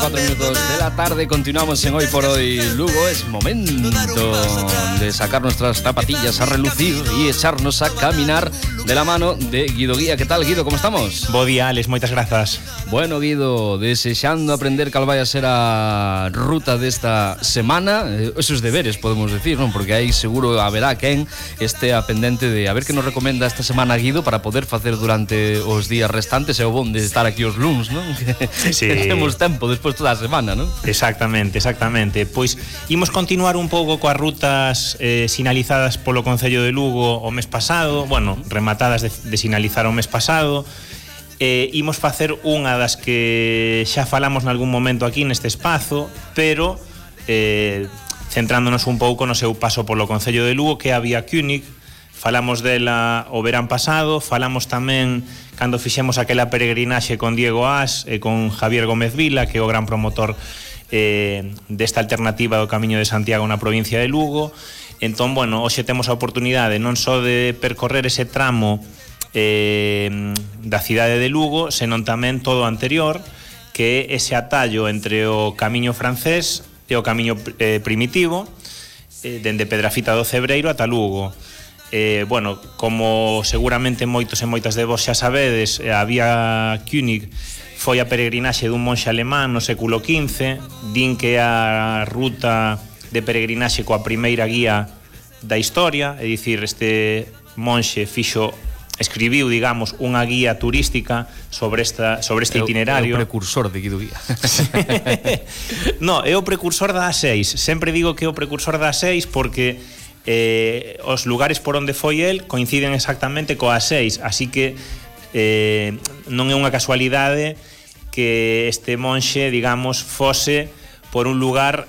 4 minutos de la tarde, continuamos en Hoy por Hoy Lugo. Es momento de sacar nuestras zapatillas a relucir y echarnos a caminar de la mano de Guido Guía. ¿Qué tal, Guido? ¿Cómo estamos? Bo día, Alex, moitas grazas. Bueno, Guido, desexando aprender cal vai a ser a ruta desta semana. Esos deberes, podemos decir, non? Porque aí seguro haberá quen este a pendente de a ver que nos recomenda esta semana Guido para poder facer durante os días restantes. É o bon de estar aquí os luns, non? Sí. Que temos tempo despois toda a semana, non? Exactamente. Pois imos continuar un pouco coas rutas sinalizadas polo Concello de Lugo o mes pasado, bueno, rematadas de sinalizar o mes pasado. Imos facer unha das que xa falamos nalgún momento aquí neste espazo, pero centrándonos un pouco no seu paso polo Concello de Lugo, que é a Vía König. Falamos dela o verán pasado, falamos tamén cando fixemos aquela peregrinaxe con Diego As e con Javier Gómez Vila, que é o gran promotor desta alternativa do Camiño de Santiago na provincia de Lugo. Entón, bueno, hoxe temos a oportunidade non só de percorrer ese tramo da cidade de Lugo, senón tamén todo o anterior, que é ese atallo entre o Camiño francés e o Camiño primitivo, dende Pedrafita do Cebreiro ata Lugo. Bueno, como seguramente moitos e moitas de vos xa sabedes, a Vía König foi a peregrinaxe dun monxe alemán no século XV. Din que é a ruta de peregrinaxe coa primeira guía da historia, é dicir, este monxe escribiu, digamos, unha guía turística sobre este itinerario. É o precursor de Guido Guía. No, é o precursor da A6. Sempre digo que é o precursor da A6 porque os lugares por onde foi el coinciden exactamente coa A6, así que non é unha casualidade que este monxe, digamos, fose por un lugar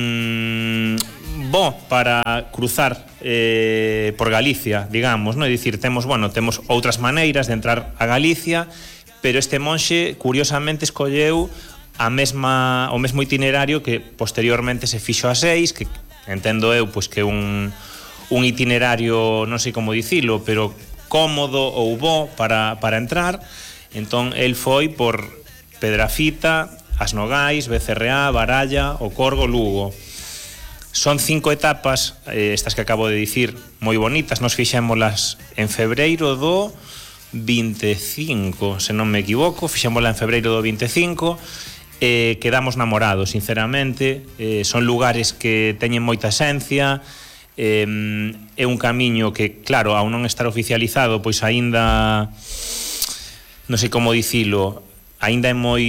bo para cruzar por Galicia, digamos, non? É dicir, temos outras maneiras de entrar a Galicia, pero este monxe curiosamente escolleu o mesmo itinerario que posteriormente se fixo a 6, que entendo eu pois que un itinerario, non sei como dicilo, pero cómodo ou bo para entrar. Entón, el foi por Pedrafita, As Nogais, Becerreá, Baralla, O Corgo, Lugo. Son 5 etapas, estas que acabo de dicir, moi bonitas. Nos fixémolas en febreiro do 25, se non me equivoco, fixémola en febreiro do 25. Quedamos namorados, sinceramente. Son lugares que teñen moita esencia. É un camiño que, claro, ao non estar oficializado, pois aínda non sei como dicilo, aínda é moi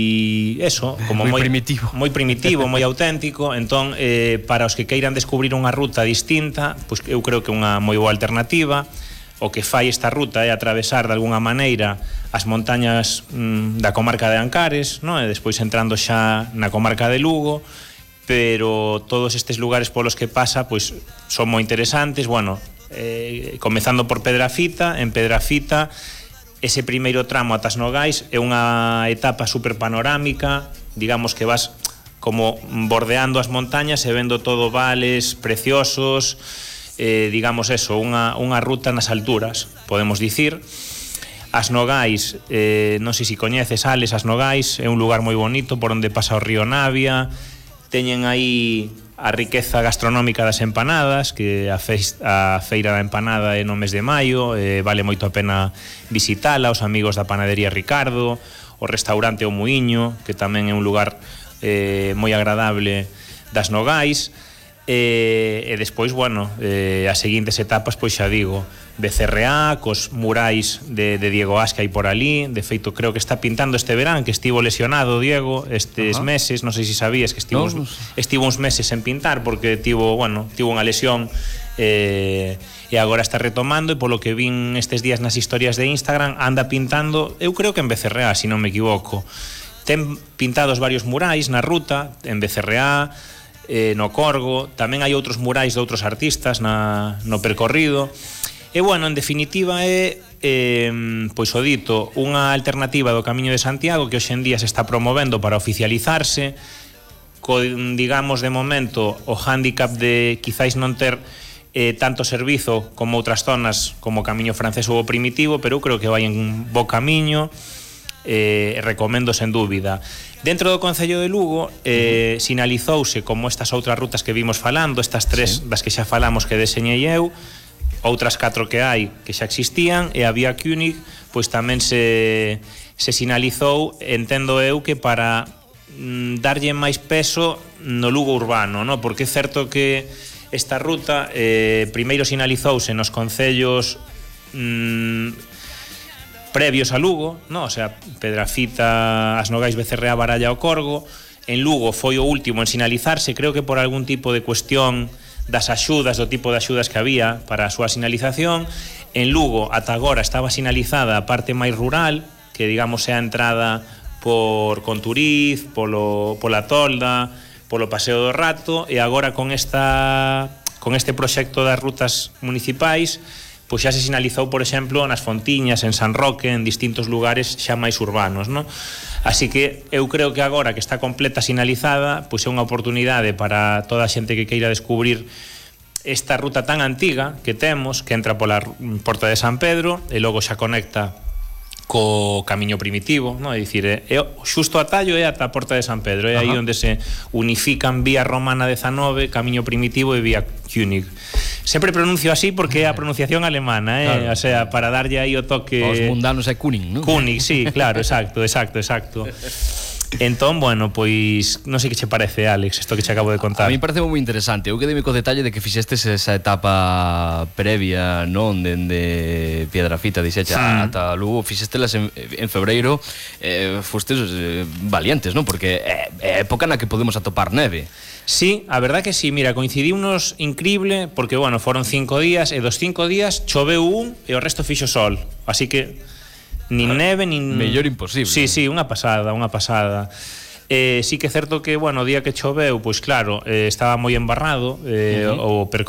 primitivo, moi auténtico. Entón, para os que queiran descubrir unha ruta distinta, pois eu creo que é unha moi boa alternativa. O que fai esta ruta é atravesar de alguna maneira as montañas da comarca de Ancares, non? E despois entrando xa na comarca de Lugo, pero todos estes lugares polos que pasa pois son moi interesantes. Bueno, comezando por Pedrafita. En Pedrafita, ese primeiro tramo ata As Nogais é unha etapa super panorámica, digamos que vas como bordeando as montañas e vendo todo vales preciosos. Digamos eso, unha ruta nas alturas, podemos dicir. As Nogais, non sei se coñeces, Alex, As Nogais é un lugar moi bonito por onde pasa o río Navia. Teñen aí a riqueza gastronómica das empanadas, que a feira da empanada é no mes de maio, vale moito a pena visitala. Os amigos da panadería Ricardo, o restaurante O Muiño, que tamén é un lugar moi agradable das Nogais. E despois, bueno, as seguintes etapas, pois xa digo, Becerreá, cos murais de Diego As que hai por ali. De feito, creo que está pintando este verán, que estivo lesionado Diego estes meses, non sei se sabías que estivo uns meses sen pintar porque tivo unha lesión, e agora está retomando, e polo que vin estes días nas historias de Instagram anda pintando, eu creo que en Becerreá, se non me equivoco. Ten pintados varios murais na ruta, en Becerreá, no Corgo. Tamén hai outros murais de outros artistas no percorrido. E, bueno, en definitiva é, pois o dito, unha alternativa do Camiño de Santiago que hoxe en día se está promovendo para oficializarse, con, digamos, de momento, o hándicap de quizáis non ter tanto servizo como outras zonas como o Camiño francés ou o primitivo, pero eu creo que vai en bo camiño. recomendo sen dúbida. Dentro do Concello de Lugo sinalizouse como estas outras rutas que vimos falando, estas tres das que xa falamos que deseñei eu, outras 4 que hai que xa existían, e a vía König pois tamén se sinalizou, entendo eu que para darlle máis peso no Lugo urbano, no? Porque é certo que esta ruta primeiro sinalizouse nos concellos previos a Lugo, no? O sea, Pedrafita, As Nogais, Becerrea, Baralla o Corgo. En Lugo foi o último en sinalizarse, creo que por algún tipo de cuestión das axudas, do tipo de axudas que había para a súa sinalización. En Lugo, ata agora, estaba sinalizada a parte máis rural, que digamos é a entrada por Conturiz, pola Tolda, polo Paseo do Rato, e agora con este proxecto das rutas municipais, pois xa se sinalizou, por exemplo, nas Fontiñas, en San Roque, en distintos lugares xa máis urbanos, non? Así que eu creo que agora que está completa sinalizada, pois é unha oportunidade para toda a xente que queira descubrir esta ruta tan antiga que temos, que entra pola Porta de San Pedro e logo xa conecta co camiño primitivo, non? É dicir, xusto a tallo é ata a Porta de San Pedro, é aí onde se unifican vía romana 19, camiño primitivo e vía König. Sempre pronuncio así porque é a pronunciación alemana, claro. O sea, para darlle aí o toque... Os mundanos é König, non? König, sí, claro, exacto. Entón, bueno, pois non sei que che parece, Alex, isto que che acabo de contar. A mí parece moi interesante. Eu quedei co detalle de que fixestes esa etapa previa, non, dende Piedrafita, dixecha, ata Lugo, fixestelas en febreiro, fostes valientes, non? Porque é época na que podemos atopar neve. Sí, a verdad que sí, mira, coincidimos increíble, porque, bueno, foron 5 días, e dos 5 días choveu un e o resto fixo sol, así que nin neve, nin... Mellor imposible. Sí, unha pasada. Sí que é certo que, bueno, o día que choveu, pois claro, estaba moi embarrado, o percorrido